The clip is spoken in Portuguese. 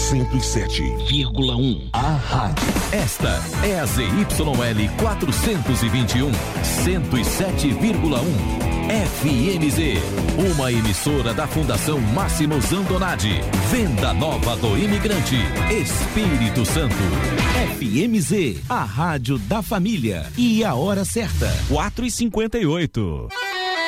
107,1. A rádio. Esta é a ZYL 421, 107,1. FMZ, uma emissora da Fundação Máximo Zandonati. Venda Nova do Imigrante, Espírito Santo. FMZ, a rádio da família. E a hora certa, 4h58.